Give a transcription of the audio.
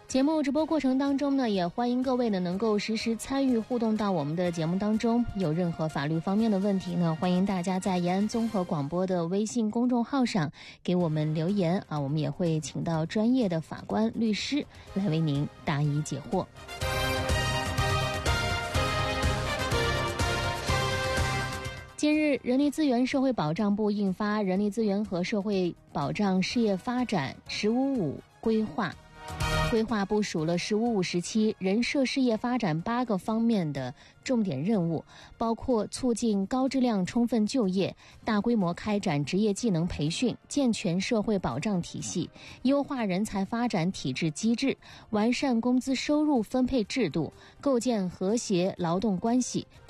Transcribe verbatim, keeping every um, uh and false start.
节目直播过程当中呢，也欢迎各位呢能够实时参与互动到我们的节目当中。有任何法律方面的问题呢，欢迎大家在延安综合广播的微信公众号上给我们留言啊，我们也会请到专业的法官、律师来为您答疑解惑。近日，人力资源社会保障部印发《人力资源和社会保障事业发展“十五五”规划》。规划部署了“十五五”时期人社事业发展八个方面的重点任务，包括促进高质量充分就业、大规模开展职业技能培训、健全社会保障体系、优化人才发展体制机制、完善工资收入分配制度、构建和谐劳动关系。